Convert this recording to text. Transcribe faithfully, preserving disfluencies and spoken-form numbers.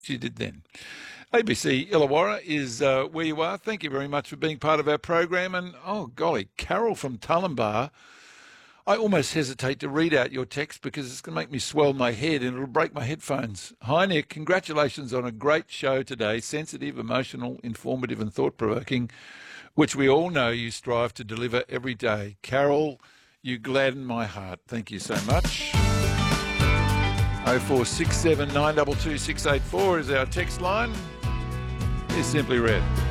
She did then. A B C Illawarra is uh, where you are. Thank you very much for being part of our program. And, oh, golly, Carol from Tullambar. I almost hesitate to read out your text because it's going to make me swell my head and it'll break my headphones. Hi, Nick. Congratulations on a great show today. Sensitive, emotional, informative and thought-provoking, which we all know you strive to deliver every day. Carol, you gladden my heart. Thank you so much. oh four six seven nine two two six eight four is our text line. Is simply read.